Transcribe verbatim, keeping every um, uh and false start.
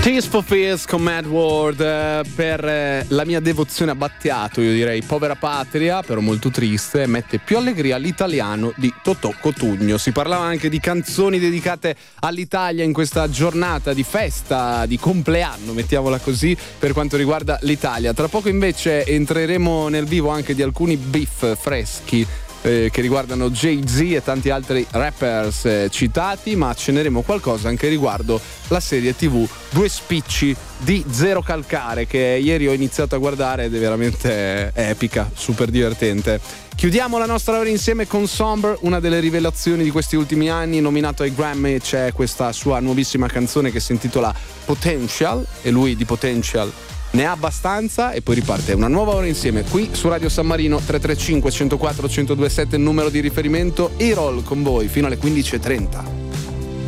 Tears for Fears con Mad World, eh, per eh, la mia devozione a Battiato, io direi povera patria, però molto triste, mette più allegria l'italiano di Totò Cotugno. Si parlava anche di canzoni dedicate all'Italia in questa giornata di festa, di compleanno, mettiamola così, per quanto riguarda l'Italia. Tra poco invece entreremo nel vivo anche di alcuni beef freschi Eh, che riguardano Jay-Z e tanti altri rappers eh, citati, ma accenneremo qualcosa anche riguardo la serie tivù Due spicci di Zero Calcare, che ieri ho iniziato a guardare ed è veramente epica, super divertente. Chiudiamo la nostra ora insieme con Somber, una delle rivelazioni di questi ultimi anni, nominato ai Grammy. C'è questa sua nuovissima canzone che si intitola Potential e lui di Potential ne ha abbastanza, e poi riparte una nuova ora insieme qui su Radio San Marino. Tre tre cinque, uno zero quattro, uno zero due sette il numero di riferimento. E-Roll con voi fino alle quindici e trenta.